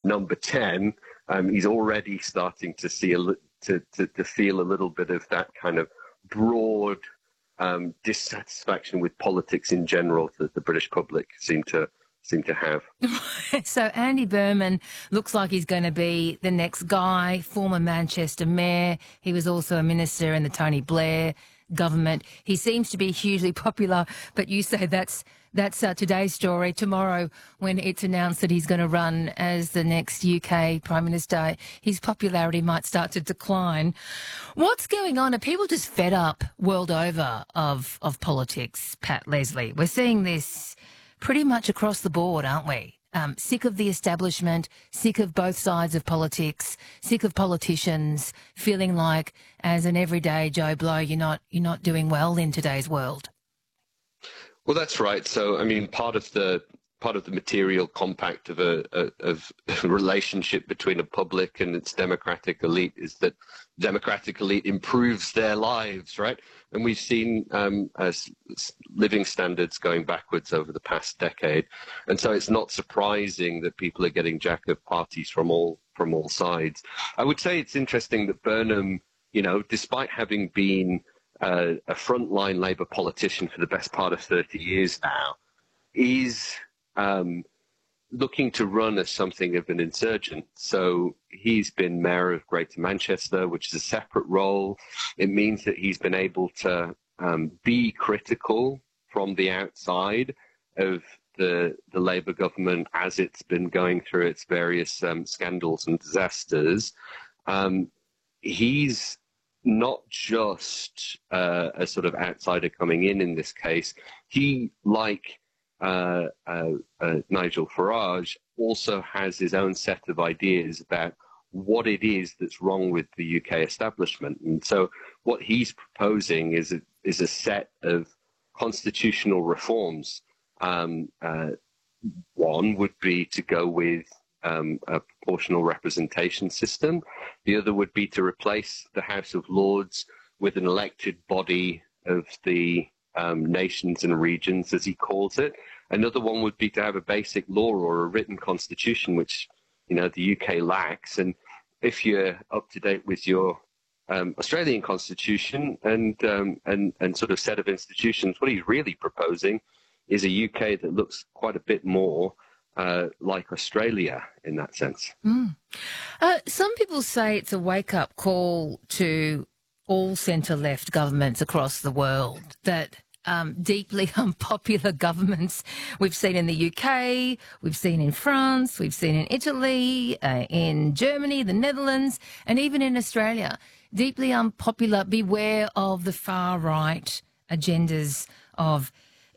number 10, he's already starting to see to feel a little bit of that kind of broad dissatisfaction with politics in general that the British public seem to have. So Andy Burnham looks like he's going to be the next guy, former Manchester mayor. He was also a minister in the Tony Blair government. He seems to be hugely popular, but you say that's today's story. Tomorrow, when it's announced that he's going to run as the next UK Prime Minister, his popularity might start to decline. What's going on? Are people just fed up world over of politics, Pat Leslie? We're seeing this pretty much across the board, aren't we? Sick of the establishment, sick of both sides of politics, sick of politicians feeling like, as an everyday Joe Blow, you're not doing well in today's world. Well, that's right. So, I mean, part of the material compact of a relationship between a public and its democratic elite is that the democratic elite improves their lives, right? And we've seen living standards going backwards over the past decade, and so it's not surprising that people are getting jack of parties from all sides. I would say it's interesting that Burnham, despite having been a frontline Labour politician for the best part of 30 years now, is looking to run as something of an insurgent. So he's been mayor of Greater Manchester, which is a separate role. It means that he's been able to be critical from the outside of the Labour government as it's been going through its various scandals and disasters. He's not just a sort of outsider coming in this case. He, like Nigel Farage, also has his own set of ideas about what it is that's wrong with the UK establishment. And so what he's proposing is a set of constitutional reforms. One would be to go with a proportional representation system. The other would be to replace the House of Lords with an elected body of the nations and regions, as he calls it. Another one would be to have a basic law or a written constitution, which the UK lacks. And if you're up to date with your Australian constitution and sort of set of institutions, what he's really proposing is a UK that looks quite a bit more like Australia in that sense. Some people say it's a wake-up call to all centre-left governments across the world that deeply unpopular governments we've seen in the UK, we've seen in France, we've seen in Italy, in Germany, the Netherlands, and even in Australia. Deeply unpopular, beware of the far-right agendas of,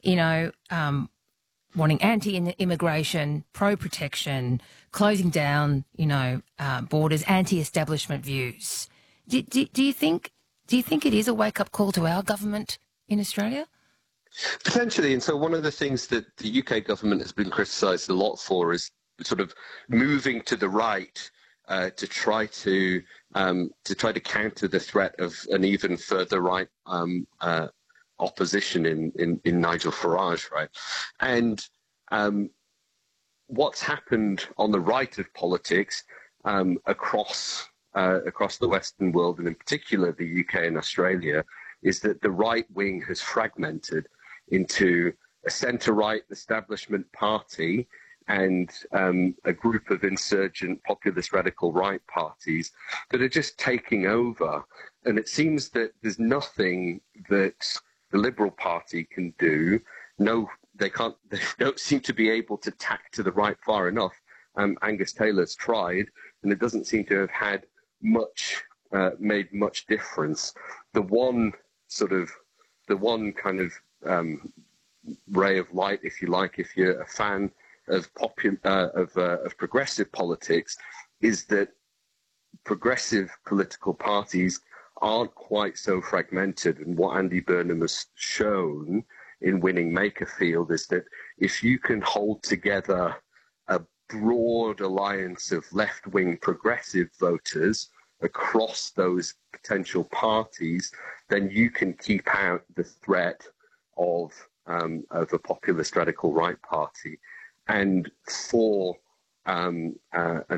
wanting anti-immigration, pro-protection, closing down, borders, anti-establishment views. Do you think it is a wake-up call to our government in Australia? Potentially. And so one of the things that the UK government has been criticised a lot for is sort of moving to the right to try to counter the threat of an even further right opposition in Nigel Farage, right? And what's happened on the right of politics across the Western world, and in particular the UK and Australia, is that the right wing has fragmented into a centre-right establishment party and a group of insurgent populist radical right parties that are just taking over. And it seems that there's nothing that the Liberal Party can do. No, they can't. They don't seem to be able to tack to the right far enough. Angus Taylor's tried, and it doesn't seem to have had made much difference. The one kind of ray of light, if you like, if you're a fan of progressive politics, is that progressive political parties aren't quite so fragmented. And what Andy Burnham has shown in winning Makerfield is that if you can hold together a broad alliance of left-wing progressive voters across those potential parties, then you can keep out the threat of a populist radical right party. And for an